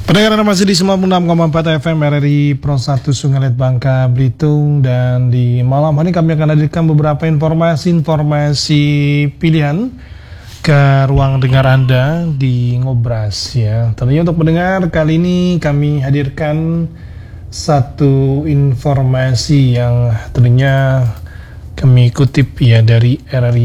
Pendengar Anda masih di 96,4 FM RRI Pro 1 Sungai Liat Bangka Belitung, dan di malam hari kami akan hadirkan beberapa informasi pilihan ke ruang dengar Anda di Ngobras ya. Tentunya untuk pendengar kali ini kami hadirkan satu informasi yang tentunya kami kutip ya dari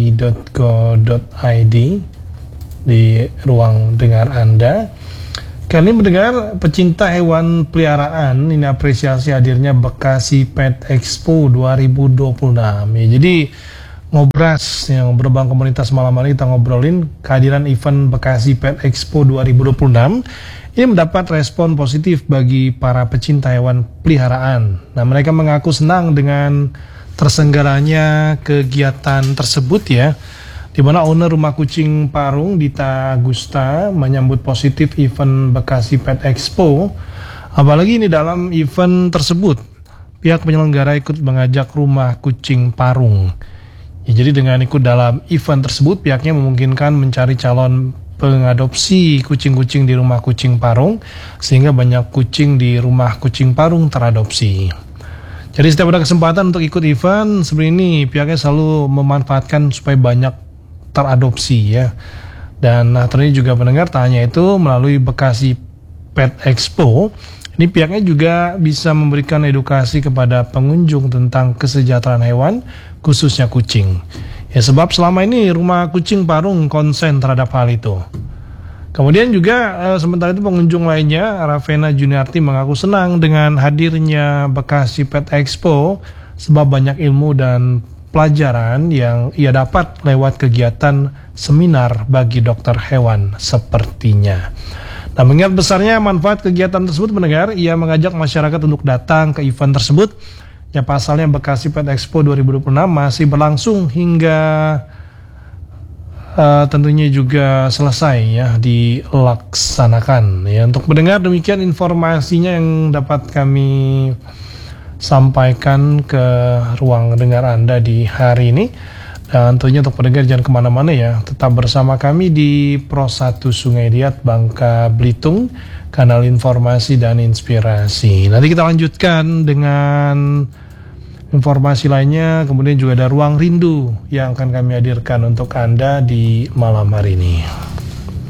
rri.co.id di ruang dengar Anda. Kali ini mendengar pecinta hewan peliharaan ini apresiasi hadirnya Bekasi Pet Expo 2026 ya. Jadi Ngobras yang berbang komunitas malam hari kita ngobrolin kehadiran event Bekasi Pet Expo 2026 ini mendapat respon positif bagi para pecinta hewan peliharaan. Nah, mereka mengaku senang dengan terselenggaranya kegiatan tersebut ya, di mana owner rumah kucing Parung Dita Gusta menyambut positif event Bekasi Pet Expo. Apalagi ini dalam event tersebut pihak penyelenggara ikut mengajak rumah kucing Parung ya, jadi dengan ikut dalam event tersebut pihaknya memungkinkan mencari calon pengadopsi kucing-kucing di rumah kucing Parung, sehingga banyak kucing di rumah kucing Parung teradopsi. Jadi setiap ada kesempatan untuk ikut event seperti ini, pihaknya selalu memanfaatkan supaya banyak teradopsi ya. Dan ternyata juga pendengar tanya itu melalui Bekasi Pet Expo, ini pihaknya juga bisa memberikan edukasi kepada pengunjung tentang kesejahteraan hewan, khususnya kucing. Ya, sebab selama ini rumah kucing Parung konsen terhadap hal itu. Kemudian juga sementara itu pengunjung lainnya, Ravena Juniarti mengaku senang dengan hadirnya Bekasi Pet Expo sebab banyak ilmu dan pelajaran yang ia dapat lewat kegiatan seminar bagi dokter hewan sepertinya. Nah, mengingat besarnya manfaat kegiatan tersebut mendengar, ia mengajak masyarakat untuk datang ke event tersebut. Ya, pasalnya Bekasi Pet Expo 2026 masih berlangsung hingga tentunya juga selesai ya dilaksanakan ya. Untuk mendengar demikian informasinya yang dapat kami sampaikan ke ruang dengar Anda di hari ini. Dan tentunya untuk pendengar jangan kemana-mana ya, tetap bersama kami di Pro 1 Sungai Liat Bangka Belitung, kanal informasi dan inspirasi. Nanti kita lanjutkan dengan informasi lainnya, kemudian juga ada Ruang Rindu yang akan kami hadirkan untuk Anda di malam hari ini.